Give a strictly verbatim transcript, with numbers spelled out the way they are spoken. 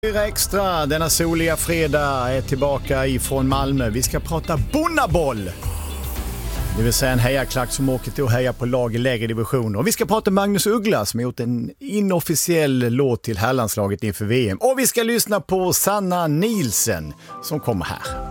Fyra extra denna soliga fredag är tillbaka ifrån Malmö. Vi ska prata bonnaboll. Det vill säga en hejaklack som åker till att heja på lag i lägre divisioner. Och vi ska prata Magnus Uggla som har gjort en inofficiell låt till herrlandslaget inför V M. Och vi ska lyssna på Sanna Nielsen som kommer här.